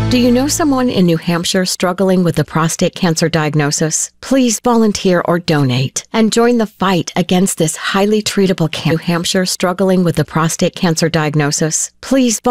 Do you know someone in New Hampshire struggling with a prostate cancer diagnosis? Please volunteer or donate and join the fight against this highly treatable cancer. New Hampshire struggling with a prostate cancer diagnosis? Please